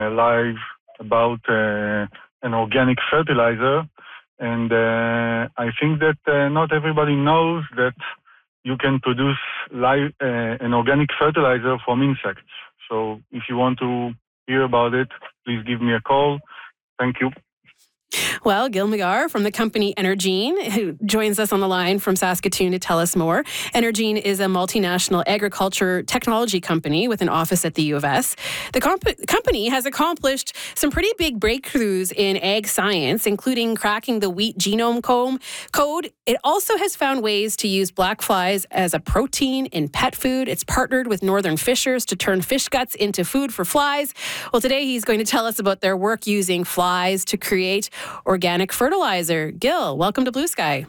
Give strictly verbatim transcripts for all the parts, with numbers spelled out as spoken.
live about uh, an organic fertilizer. And uh, I think that uh, not everybody knows that you can produce live, uh, an organic fertilizer from insects. So if you want to hear about it, please give me a call. Thank you. Well, Gil Meagher from the company Energine, who joins us on the line from Saskatoon to tell us more. Energine is a multinational agriculture technology company with an office at the U of S. The comp- company has accomplished some pretty big breakthroughs in ag science, including cracking the wheat genome com- code. It also has found ways to use black flies as a protein in pet food. It's partnered with Northern Fishers to turn fish guts into food for flies. Well, today he's going to tell us about their work using flies to create organic fertilizer. Gil, welcome to Blue Sky.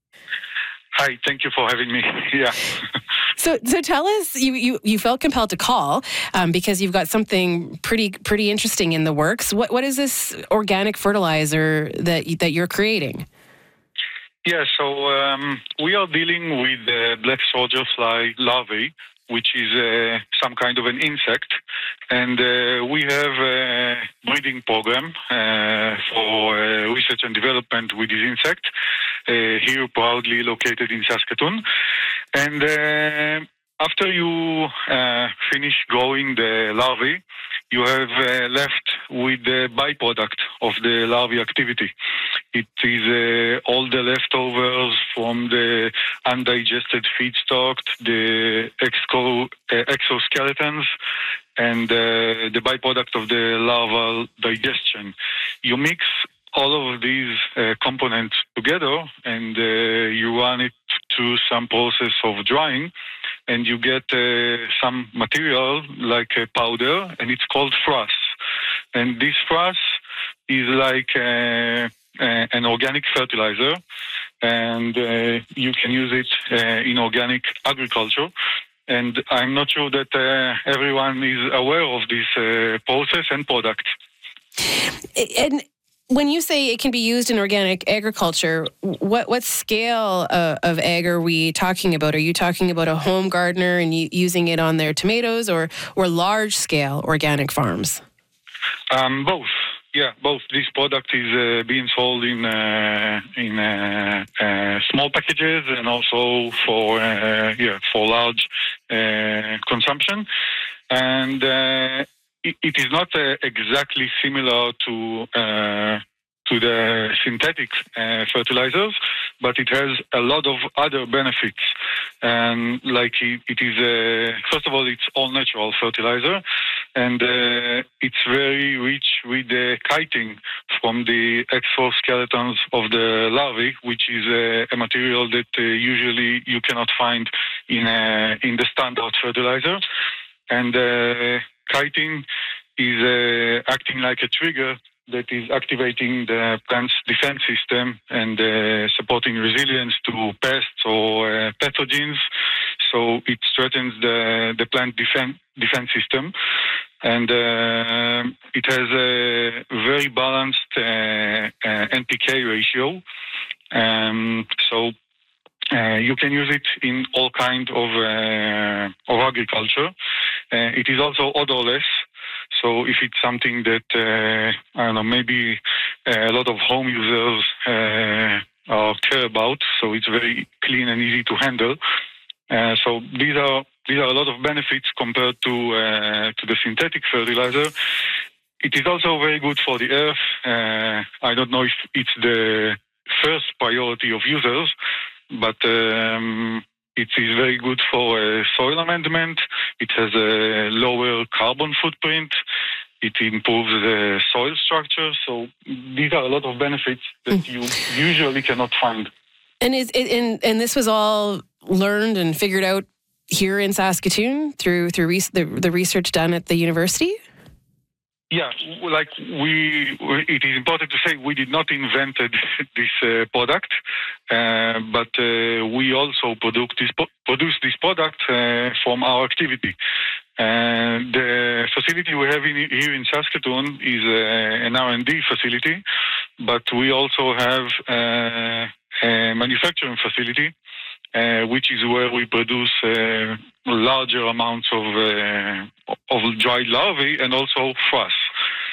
Hi, thank you for having me. Yeah. so, so tell us, you, you, you felt compelled to call um, because you've got something pretty pretty interesting in the works. What what is this organic fertilizer that that you're creating? Yeah, so um, we are dealing with uh, black soldier fly larvae, which is uh, some kind of an insect. And uh, we have a breeding program uh, for uh, research and development with this insect, uh, here proudly located in Saskatoon. And uh, after you uh, finish growing the larvae, you have uh, left with the byproduct of the larvae activity. It is uh, all the leftovers from the undigested feedstock, the exco- uh, exoskeletons, and uh, the byproduct of the larval digestion. You mix all of these uh, components together and uh, you run it through some process of drying, and you get uh, some material like a powder, and it's called frass. And this frass is like uh, uh, an organic fertilizer, and uh, you can use it uh, in organic agriculture. And I'm not sure that uh, everyone is aware of this uh, process and product. And when you say it can be used in organic agriculture, what what scale uh, of ag are we talking about? Are you talking about a home gardener and you, using it on their tomatoes, or or large scale organic farms? Um, both. Yeah, both. This product is uh, being sold in uh, in uh, uh, small packages and also for uh, yeah for large uh, consumption, and uh, it, it is not uh, exactly similar to uh, to the synthetic uh, fertilizers, but it has a lot of other benefits. And like it, it is, uh, first of all, it's all natural fertilizer, and uh, it's very rich with the chitin from the exoskeletons of the larvae, which is uh, a material that uh, usually you cannot find in uh, in the standard fertilizer. And uh, chitin is uh, acting like a trigger that is activating the plant's defense system and uh, supporting resilience to pests or uh, pathogens. So it strengthens the, the plant defense, defense system. And uh, it has a very balanced uh, uh, N P K ratio. Um, so uh, you can use it in all kinds of, uh, of agriculture. Uh, it is also odorless. So if it's something that, uh, I don't know, maybe a lot of home users uh, are care about, so it's very clean and easy to handle. Uh, so these are these are a lot of benefits compared to uh, to the synthetic fertilizer. It is also very good for the earth. Uh, I don't know if it's the first priority of users, but um, it is very good for uh, soil amendment. It has a lower carbon footprint. It improves the soil structure. So these are a lot of benefits that mm. you usually cannot find. And is it, and and this was all learned and figured out here in Saskatoon through through res- the the research done at the university? Yeah, like we, it is important to say we did not invent this uh, product, uh, but uh, we also produce this, produce this product uh, from our activity. Uh, the facility we have in, here in Saskatoon is uh, an R and D facility, but we also have uh, a manufacturing facility, uh, which is where we produce uh, larger amounts of uh, of dried larvae and also frass.